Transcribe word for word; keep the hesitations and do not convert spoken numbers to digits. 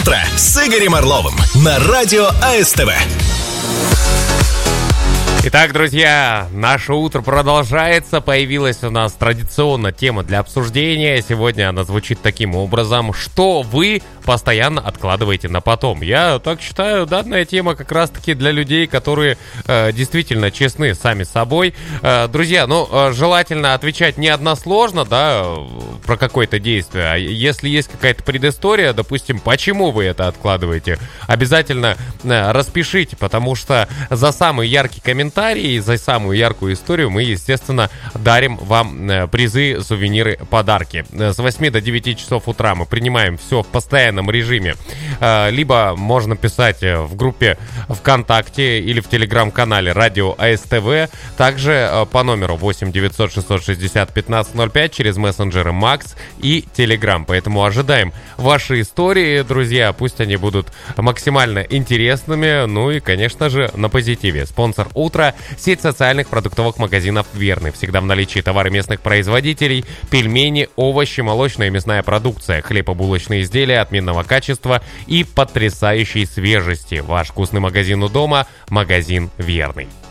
утро с Игорем Орловым на радио АСТВ. Итак, друзья, наше утро продолжается. Появилась у нас традиционно тема для обсуждения. Сегодня она звучит таким образом: что вы постоянно откладываете на потом? Я так считаю, данная тема как раз-таки для людей, которые э, действительно честны сами с собой. Э, друзья, ну, э, желательно отвечать не односложно, да, про какое-то действие. А если есть какая-то предыстория, допустим, почему вы это откладываете, обязательно э, распишите, потому что за самый яркий комментарий и за самую яркую историю мы, естественно, дарим вам э, призы, сувениры, подарки. С восьми до девяти часов утра мы принимаем все в постоянном режиме. Э, либо можно писать в группе ВКонтакте или в телеграм-канале Радио АСТВ. Также э, по номеру восемь девятьсот шестьсот шестьдесят пятнадцать ноль пять через мессенджеры Макс и Телеграм. Поэтому ожидаем ваши истории, друзья. Пусть они будут максимально интересными. Ну и, конечно же, на позитиве. Спонсор утра — сеть социальных продуктовых магазинов «Верный». Всегда в наличии товары местных производителей: пельмени, овощи, молочная и мясная продукция, хлебобулочные изделия отменного качества и потрясающей свежести. Ваш вкусный магазин у дома — магазин «Верный».